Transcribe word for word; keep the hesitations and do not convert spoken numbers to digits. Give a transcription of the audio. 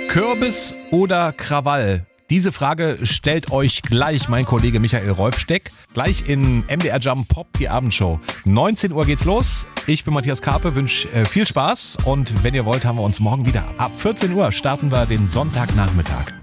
Kürbis oder Krawall? Diese Frage stellt euch gleich mein Kollege Michael Rolfsteck. Gleich in M D R Jump Pop, die Abendshow. neunzehn Uhr geht's los. Ich bin Matthias Karpe, wünsche äh, viel Spaß. Und wenn ihr wollt, haben wir uns morgen wieder. Ab vierzehn Uhr starten wir den Sonntagnachmittag.